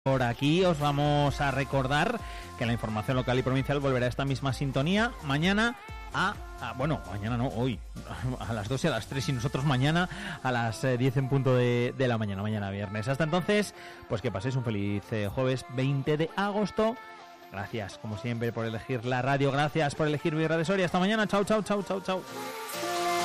Por aquí os vamos a recordar que la información local y provincial volverá a esta misma sintonía mañana hoy, a las 2 y a las 3 y nosotros mañana a las 10 en punto de la mañana viernes. Hasta entonces, pues que paséis un feliz jueves 20 de agosto. Gracias, como siempre, por elegir la radio. Gracias por elegir mi Radio Soria. Hasta mañana. Chao.